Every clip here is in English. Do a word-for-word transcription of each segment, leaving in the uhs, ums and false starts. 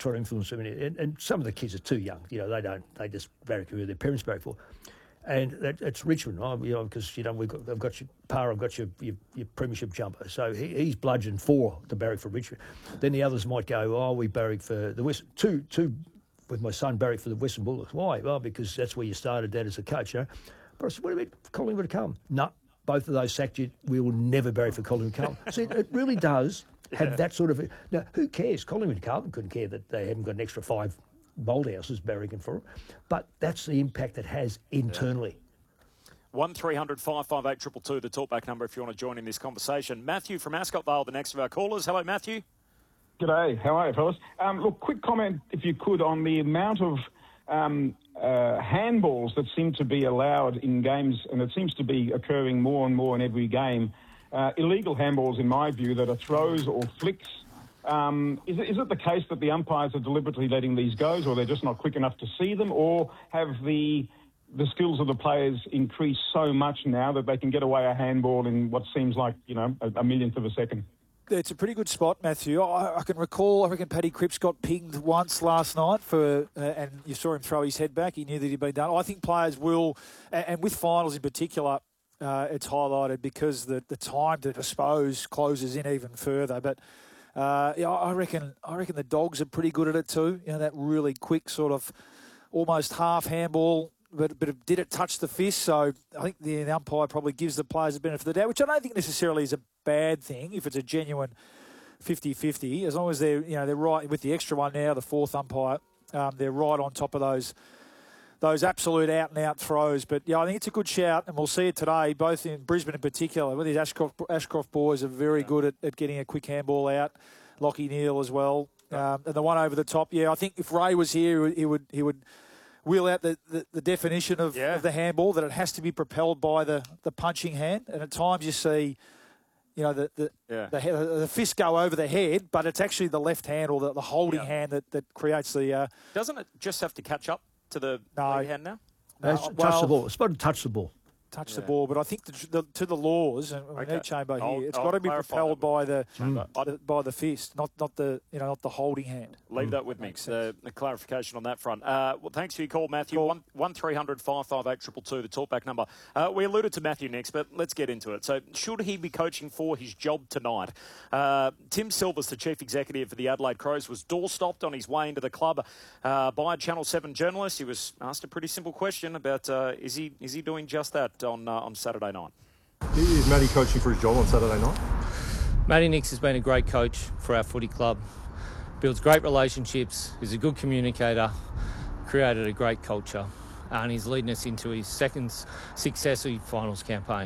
try to influence them. And, and some of the kids are too young. You know, they don't. They just barrack who their parents barrack for. And that, it's Richmond, right? You know, because you know we've got, I've got your par, I've got your, your, your premiership jumper. So he, he's bludgeoned four to barrack for Richmond. Then the others might go, oh, we barrack for the West. Two, two, with my son barrack for the Western Bulldogs. Why? Well, because that's where you started, Dad, as a coach. You know. But I said, what about Collingwood to come? No, both of those sacked you. We will never barrack for Collingwood to come. See, it really does have yeah. that sort of. Now, who cares? Collingwood to Carlton couldn't care that they haven't got an extra five bolt houses barracking for them. But that's the impact it has internally. Yeah. one three hundred five five eight two two two, the talkback number if you want to join in this conversation. Matthew from Ascot Vale, the next of our callers. Hello, Matthew. G'day. How are you, fellas? Um, look, quick comment, if you could, on the amount of um, uh, handballs that seem to be allowed in games, and it seems to be occurring more and more in every game. Uh, illegal handballs, in my view, that are throws or flicks. Um, is, it, is it the case that the umpires are deliberately letting these go, or they're just not quick enough to see them, or have the the skills of the players increased so much now that they can get away a handball in what seems like, you know, a, a millionth of a second? It's a pretty good spot, Matthew. I, I can recall, I reckon Paddy Cripps got pinged once last night for, uh, and you saw him throw his head back. He knew that he'd been done. I think players will, and, and with finals in particular, uh, it's highlighted because the, the time to dispose closes in even further. But uh, yeah, I reckon, I reckon the Dogs are pretty good at it too. You know, that really quick sort of almost half handball. But, but did it touch the fist? So I think the umpire probably gives the players the benefit of the doubt, which I don't think necessarily is a bad thing if it's a genuine fifty-fifty. As long as they're, you know, they're right with the extra one now, the fourth umpire, um, they're right on top of those those absolute out-and-out throws. But, yeah, I think it's a good shout, and we'll see it today, both in Brisbane in particular. With these Ashcroft, Ashcroft boys are very yeah. good at, at getting a quick handball out. Lockie Neal as well. Um, and the one over the top, yeah, I think if Ray was here, he would he would... wheel out the, the, the definition of, yeah. of the handball, that it has to be propelled by the, the punching hand. And at times you see, you know, the the, yeah. the, the fist go over the head, but it's actually the left hand or the, the holding yeah. hand that, that creates the... Uh, Doesn't it just have to catch up to the no, right hand now? No, no, touch well, the ball. It's supposed to touch the ball. Touch yeah. the ball, but I think the, the, to the laws, and we okay. need Chamber I'll, here, it's I'll got to be propelled by the, mm. the by the fist, not not the you know not the holding hand. Leave mm. that with me. The, the clarification on that front. Uh, well, thanks for your call, Matthew. Call. One one three hundred five five eight two two two, the talkback number. Uh, we alluded to Matthew next, but let's get into it. So, should he be coaching for his job tonight? Uh, Tim Silvers, the chief executive for the Adelaide Crows, was door-stopped on his way into the club uh, by a Channel seven journalist. He was asked a pretty simple question about uh, is he is he doing just that on uh, on Saturday night. Is Matty coaching for his job on Saturday night? Matty Nicks has been a great coach for our footy club. Builds great relationships, is a good communicator, created a great culture, and he's leading us into his second successive finals campaign.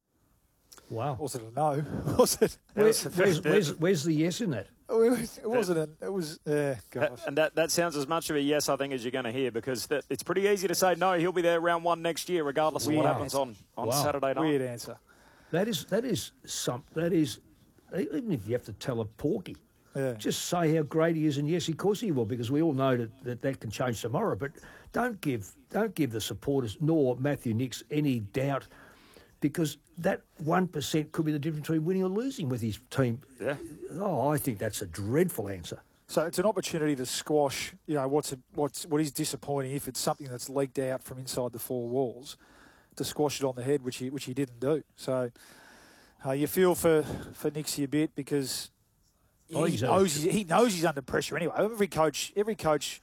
Wow. Was it a no? Was it? Where, where's, where's, where's the yes in that? It wasn't. A, it was. Uh, gosh. And that, that sounds as much of a yes, I think, as you're going to hear, because that, it's pretty easy to say no. He'll be there round one next year, regardless Weird of what answer. happens on, on wow. Saturday night. Weird answer. That is that is some. That is even if you have to tell a porky, yeah. just say how great he is, and yes, of course he will, because we all know that, that that can change tomorrow. But don't give don't give the supporters nor Matthew Nicks any doubt, because that one percent could be the difference between winning or losing with his team. Yeah. Oh, I think that's a dreadful answer. So it's an opportunity to squash, you know, what's a, what's what is disappointing if it's something that's leaked out from inside the four walls, to squash it on the head, which he which he didn't do. So uh, you feel for for Nixie a bit, because he, oh, he knows he's, he knows he's under pressure anyway. Every coach, every coach.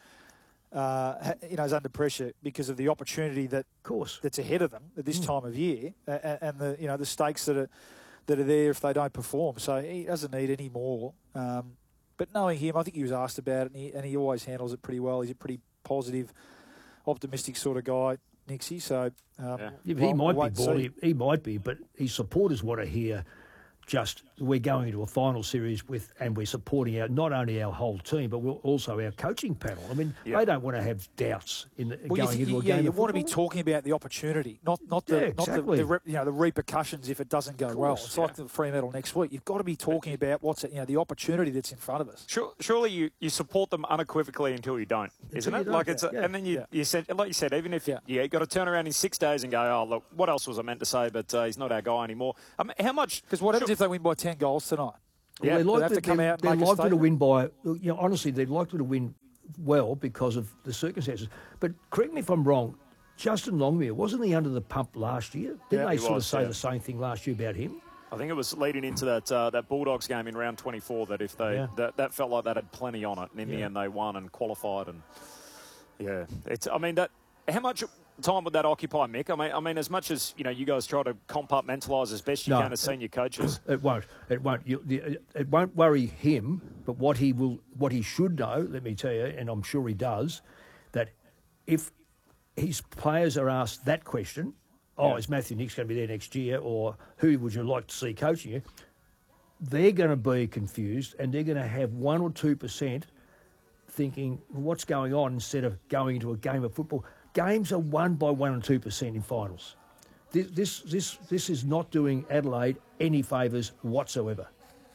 Uh, you know, is under pressure because of the opportunity that, of course, that's ahead of them at this mm. time of year, uh, and the you know the stakes that are that are there if they don't perform. So he doesn't need any more. Um, but knowing him, I think he was asked about it, and he, and he always handles it pretty well. He's a pretty positive, optimistic sort of guy, Nixie. So um, yeah. Yeah, he might be baldy. He might be, but his supporters want to hear. Just we're going into a final series with, and we're supporting our not only our whole team, but we're also our coaching panel. I mean, yep. they don't want to have doubts in the, well, going you, into a yeah, game. You of want to football. be talking about the opportunity, not not the yeah, not exactly. the, the you know the repercussions if it doesn't go well. It's yeah. like the Fremantle next week. You've got to be talking about what's you know the opportunity that's in front of us. Sure, surely you, you support them unequivocally until you don't, until isn't you it? Don't, like it's, a, yeah. and then you yeah. you said, like you said, even if yeah. you got to turn around in six days and go, oh look, what else was I meant to say? But uh, he's not our guy anymore. I mean, how much? Because what happens sure, if they win by ten goals tonight? Yeah, they're they likely, have to come they're, out and they're make a likely to statement. win by, you know, honestly, they're likely to win well because of the circumstances. But correct me if I'm wrong, Justin Longmire, wasn't he under the pump last year? Didn't Yeah, they he sort was, of say yeah. the same thing last year about him? I think it was leading into that uh, that Bulldogs game in round twenty-four that if they Yeah. that, that felt like that had plenty on it, and in the Yeah. end they won and qualified. And yeah, it's I mean that how much time would that occupy, Mick? I mean, I mean as much as you know, you guys try to compartmentalise as best you No, can as senior coaches. It won't. It won't. You, the, it won't worry him. But what he will, what he should know, let me tell you, and I'm sure he does, that if his players are asked that question, oh, Yeah. is Matthew Nicks going to be there next year, or who would you like to see coaching you? They're going to be confused, and they're going to have one or two percent thinking, what's going on, instead of going into a game of football. Games are won by one or two percent in finals. This, this, this, this is not doing Adelaide any favours whatsoever.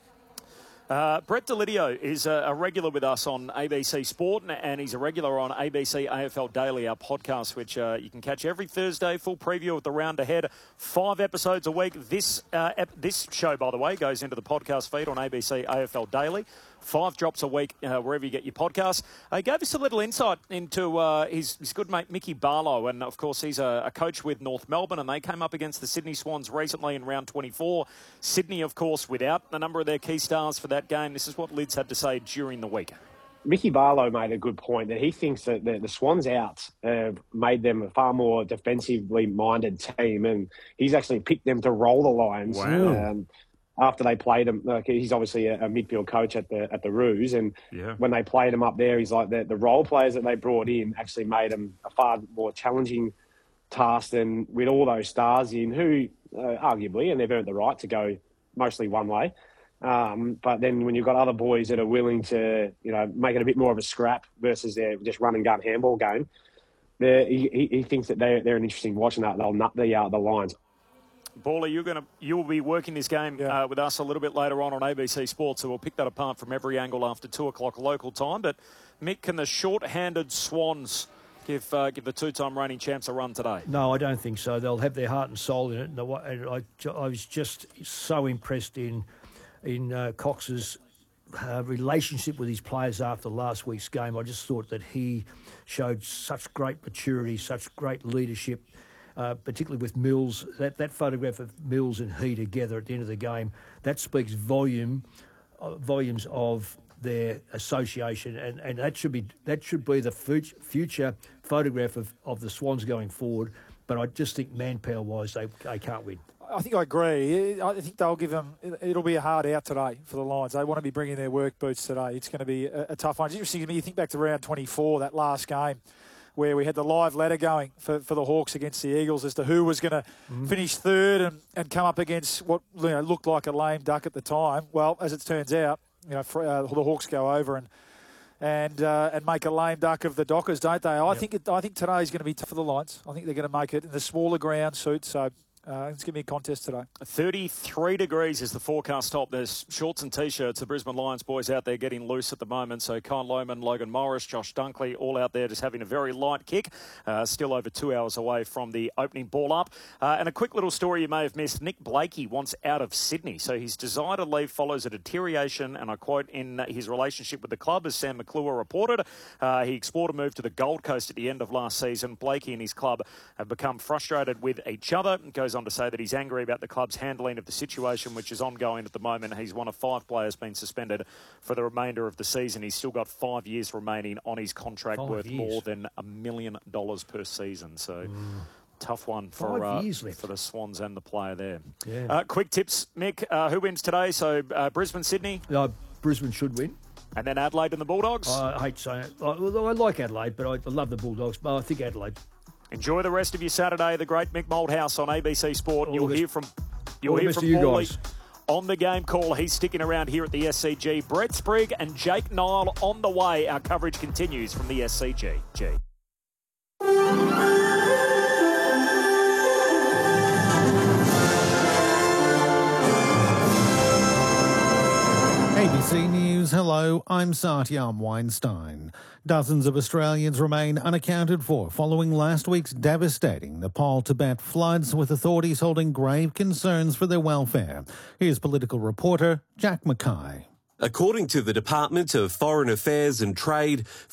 Uh, Brett Delidio is a, a regular with us on A B C Sport, and, and he's a regular on A B C A F L Daily, our podcast, which uh, you can catch every Thursday. Full preview of the round ahead, five episodes a week. This uh, ep- this show, by the way, goes into the podcast feed on A B C A F L Daily. Five drops a week uh, wherever you get your podcasts. He gave us a little insight into uh, his, his good mate Mickey Barlow, and of course he's a, a coach with North Melbourne, and they came up against the Sydney Swans recently in round twenty-four. Sydney, of course, without a number of their key stars for that game. This is what Lids had to say during the week. Mickey Barlow made a good point that he thinks that the, the Swans out uh, made them a far more defensively minded team, and he's actually picked them to roll the Lions. Wow. Um, after they played him, like he's obviously a, a midfield coach at the at the Roos, and Yeah. when they played him up there, he's like the, the role players that they brought in actually made him a far more challenging task than with all those stars in, who uh, arguably, and they've earned the right to go mostly one way. Um, but then when you've got other boys that are willing to, you know, make it a bit more of a scrap versus their just run and gun handball game, he, he thinks that they're, they're an interesting watch, and that they'll nut the uh, the Lions. Baller, you're going to you will be working this game Yeah. uh, with us a little bit later on on A B C Sports, so we'll pick that apart from every angle after two o'clock local time. But Mick, can the short-handed Swans give uh, give the two-time reigning champs a run today? No, I don't think so. They'll have their heart and soul in it. And I, and I, I was just so impressed in in uh, Cox's uh, relationship with his players after last week's game. I just thought that he showed such great maturity, such great leadership. Uh, particularly with Mills, that, that photograph of Mills and he together at the end of the game, that speaks volume, uh, volumes of their association, and, and that should be that should be the future, future photograph of, of the Swans going forward. But I just think manpower-wise, they they can't win. I think I agree. I think they'll give them. It'll be a hard out today for the Lions. They want to be bringing their work boots today. It's going to be a, a tough one. It's interesting to me. You think back to round twenty-four, that last game, where we had the live ladder going for, for the Hawks against the Eagles as to who was going to mm-hmm. finish third and, and come up against what you know, looked like a lame duck at the time. Well, as it turns out, you know, for, uh, the Hawks go over and and uh, and make a lame duck of the Dockers, don't they? I yep. think it, I think today's going to be tough for the Lions. I think they're going to make it in the smaller ground suit. So. Uh, it's going to be a contest today. thirty-three degrees is the forecast top. There's shorts and T-shirts. The Brisbane Lions boys out there getting loose at the moment. So Kyle Lohman, Logan Morris, Josh Dunkley, all out there just having a very light kick. Uh, still over two hours away from the opening ball up. Uh, and a quick little story you may have missed. Nick Blakey wants out of Sydney. So his desire to leave follows a deterioration, and I quote, in his relationship with the club, as Sam McClure reported. Uh, he explored a move to the Gold Coast at the end of last season. Blakey and his club have become frustrated with each other. It goes on to say that he's angry about the club's handling of the situation, which is ongoing at the moment. He's one of five players being suspended for the remainder of the season. He's still got five years remaining on his contract, five worth years. more than a million dollars per season. So mm. tough one for uh, for the Swans and the player there. Yeah. Uh, quick tips, Mick. Uh, who wins today? So uh, Brisbane, Sydney? Uh, Brisbane should win. And then Adelaide and the Bulldogs? I hate saying it. I, I like Adelaide, but I, I love the Bulldogs. But I think Adelaide. Enjoy the rest of your Saturday. The great Mick Malthouse on A B C Sport. All You'll hear from you'll hear from you Paulie guys on the game call. He's sticking around here at the S C G. Brett Sprigg and Jake Nile on the way. Our coverage continues from the S C G. G. A B C News, hello, I'm Satyam Weinstein. Dozens of Australians remain unaccounted for following last week's devastating Nepal Tibet floods, with authorities holding grave concerns for their welfare. Here's political reporter Jack Mackay. According to the Department of Foreign Affairs and Trade,